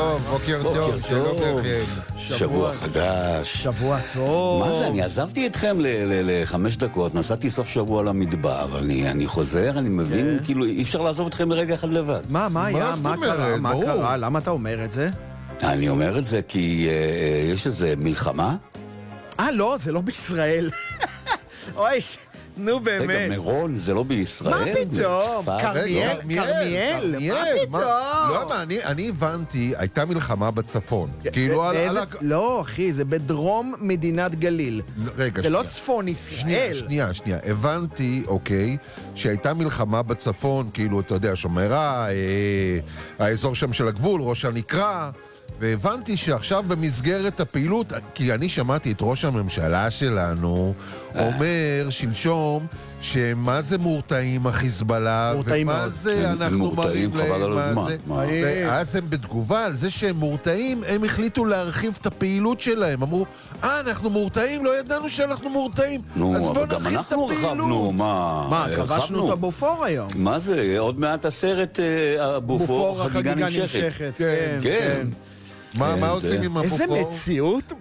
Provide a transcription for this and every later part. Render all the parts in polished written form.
טוב, בוקר טוב, שלום לכם. שבוע חדש. שבוע טוב. מה זה, אני עזבתי אתכם ל5 דקות, נסעתי סוף שבוע למדבר, אני חוזר, אני מבין, כאילו אי אפשר לעזוב אתכם ברגע אחד לבד. מה היה? מה קרה? מה קרה? למה אתה אומר את זה? אני אומר את זה כי יש איזה מלחמה. לא, זה לא בישראל. אוי, נו באמת. רגע, מירון זה לא בישראל? מה פתאום? כרמיאל? מה פתאום? לא, אני הבנתי, הייתה מלחמה בצפון. לא, אחי, זה בדרום מדינת גליל. רגע, זה לא צפון ישראל. שנייה. הבנתי, אוקיי, שהייתה מלחמה בצפון, כאילו, אתה יודע, שומרה, האזור שם של הגבול, ראש הנקרה, והבנתי שעכשיו במסגרת הפעילות, כי אני שמעתי את ראש הממשלה שלנו אומר שלשום שמה זה מורתעים החיזבאללה ומה זה אנחנו מראים להם מה זה, ואז הם בתגובה על זה שהם מורתעים הם החליטו להרחיב את הפעילות שלהם, אמרו אנחנו מורתעים, לא ידענו שאנחנו מורתעים, אז בואו נרחיב את הפעילות. מה, כבשנו את הבופור היום. מה זה, עוד מעט הסרט הבופור חגיגה נמשכת. כן. מה עושים עם הבופור? איזה מציאות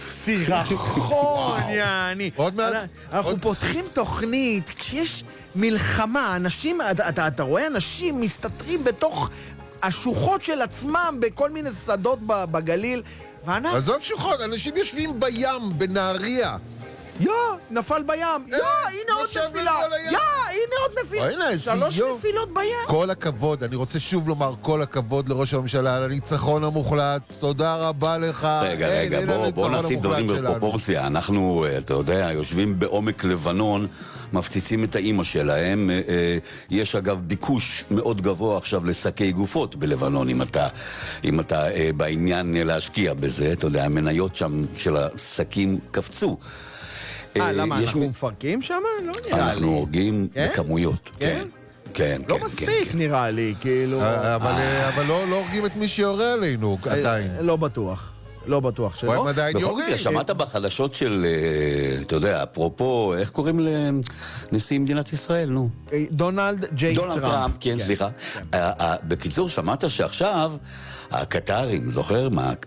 סירחון, יעני. אנחנו פותחים תוכנית, כשיש מלחמה, אנשים, אתה רואה אנשים מסתתרים בתוך השוחות של עצמם בכל מיני שדות בגליל, עזוב שוחות, אנשים יושבים בים, בנהריה. נפל בים. הנה עוד נפילה. הנה עוד נפילה. 3 נפילות בים. כל הכבוד, אני רוצה שוב לומר כל הכבוד לראש הממשלה על הניצחון המוחלט. תודה רבה לך. רגע, בוא נשים דברים בפרופורציה. אנחנו, אתה יודע, יושבים בעומק לבנון, מפציצים את האימא שלהם. יש אגב ביקוש מאוד גבוה עכשיו לשקי גופות בלבנון, אם אתה בעניין להשקיע בזה. אתה יודע, המניות שם של השקים קפצו. למה, אנחנו מפרקים שם? לא נראה לי. אנחנו הורגים בכמויות. כן. לא מספיק נראה לי, כאילו. אבל לא הורגים את מי שיורה עלינו עדיין. לא בטוח שלא. הם עדיין יורים. שמעת בחדשות של, אתה יודע, אפרופו, איך קוראים לנשיא מדינת ישראל, נו? דונלד ג'יי טראמפ. כן, סליחה. בקיצור, שמעת שעכשיו, הקטרים, זוכר,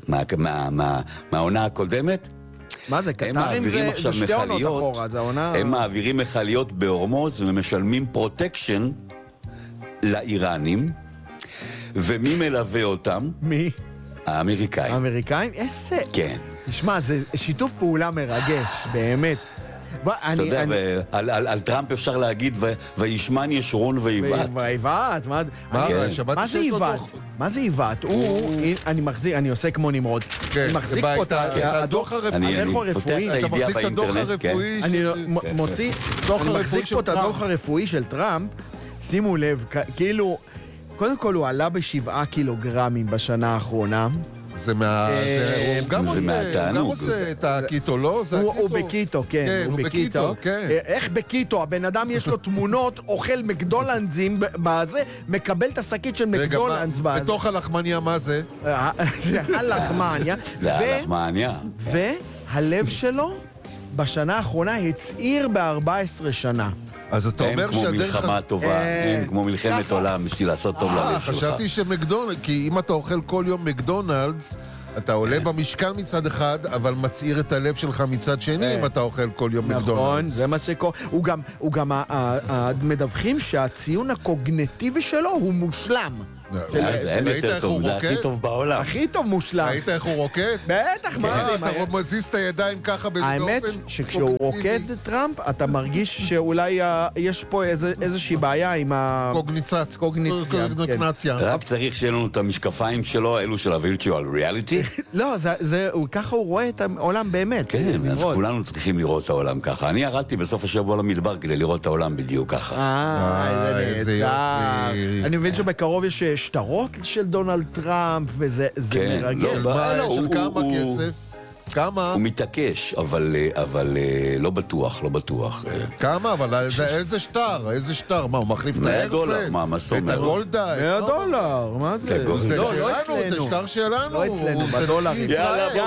מהעונה הקודמת? מה זה, קטרים זה 2 עונות אחורה, זה העונה... הם מעבירים מכליות בהורמוז ומשלמים פרוטקשן לאיראנים, ומי מלווה אותם? מי? האמריקאים. האמריקאים? איזה... כן. נשמע, זה שיתוף פעולה מרגש, באמת. אתה יודע, על טראמפ אפשר להגיד, וישמן ישרון ויבעט. ויבעט, מה זה יבעט? מה זה יבעט? אני עושה כמו נמרוד. אני מחזיק פה את הדוח הרפואי. אתה מחזיק את הדוח הרפואי. אני מחזיק פה את הדוח הרפואי של טראמפ. שימו לב, כאילו, קודם כל הוא עלה ב7 קילוגרמים בשנה האחרונה. הוא גם עושה את הקיטו, לא? הוא בקיטו, כן. הוא בקיטו. איך בקיטו? הבן אדם יש לו תמונות, אוכל מקדונלדסים בזה, מקבל את השקית של מקדונלדס בזה. בתוך הלחמניה מה זה? זה הלחמניה. זה הלחמניה. והלב שלו בשנה האחרונה הצעיר ב14 שנה. אז אתה אומר שהדרך... אין כמו מלחמה טובה, אין כמו מלחמת עולם בשביל לעשות טוב ללב שלך. חשבתי שמקדונלדס, כי אם אתה אוכל כל יום מקדונלדס, אתה עולה במשקל מצד אחד, אבל מצעיר את הלב שלך מצד שני אם אתה אוכל כל יום מקדונלדס. נכון, זה מה שקורה. הוא גם מדווחים שהציון הקוגניטיבי שלו הוא מושלם. אין יותר טוב, זה הכי טוב בעולם. הכי טוב מושלם. ראית איך הוא רוקד? בטח, מה זה? אתה מזיז את הידיים ככה באיזה אופן? האמת שכשהוא רוקד טראמפ, אתה מרגיש שאולי יש פה איזושהי בעיה עם קוגניציה. רק צריך שיהיה לנו את המשקפיים שלו, אלו של הווירטואל ריאליטי. לא, ככה הוא רואה את העולם באמת. כן, אז כולנו צריכים לראות את העולם ככה. אני ירדתי בסוף השבוע למדבר כדי לראות את העולם בדיוק ככה. איזה נהדר. אני מבין שבקרוב יש שטרות של דונלד טראמפ, וזה מרגל. של כמה כסף? כמה? הוא מתעקש, אבל לא בטוח. כמה? אבל איזה שטר? איזה שטר? מה, הוא מחליף את $100? מה זאת אומרת? את הגולדה? $100, מה זה? זה שלנו, זה שטר שלנו. לא אצלנו, בדולר.